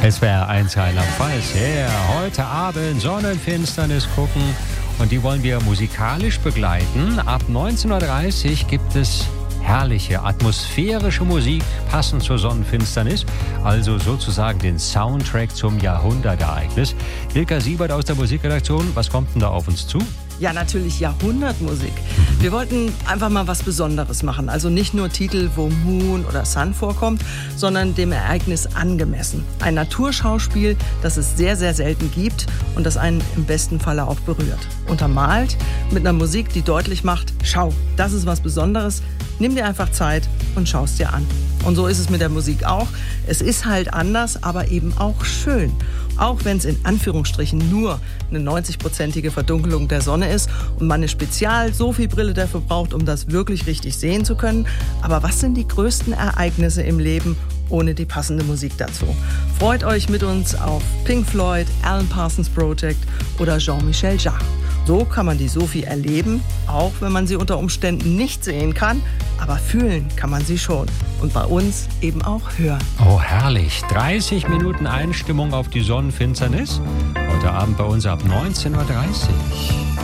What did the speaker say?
SWR1 Rheinland-Pfalz. Ja, heute Abend Sonnenfinsternis gucken und die wollen wir musikalisch begleiten. Ab 19.30 Uhr gibt es herrliche, atmosphärische Musik, passend zur Sonnenfinsternis, also sozusagen den Soundtrack zum Jahrhundertereignis. Ilka Siebert aus der Musikredaktion, was kommt denn da auf uns zu? Ja, natürlich Jahrhundertmusik. Wir wollten einfach mal was Besonderes machen. Also nicht nur Titel, wo Moon oder Sun vorkommt, sondern dem Ereignis angemessen. Ein Naturschauspiel, das es sehr, sehr selten gibt und das einen im besten Falle auch berührt. Untermalt mit einer Musik, die deutlich macht, schau, das ist was Besonderes. Nimm dir einfach Zeit und schau es dir an. Und so ist es mit der Musik auch. Es ist halt anders, aber eben auch schön. Auch wenn es in Anführungsstrichen nur eine 90-prozentige Verdunkelung der Sonne ist und man eine Spezial-Sophie-Brille dafür braucht, um das wirklich richtig sehen zu können. Aber was sind die größten Ereignisse im Leben ohne die passende Musik dazu? Freut euch mit uns auf Pink Floyd, Alan Parsons Project oder Jean-Michel Jarre. So kann man die Sophie erleben, auch wenn man sie unter Umständen nicht sehen kann. Aber fühlen kann man sie schon. Und bei uns eben auch hören. Oh, herrlich. 30 Minuten Einstimmung auf die Sonnenfinsternis. Heute Abend bei uns ab 19.30 Uhr.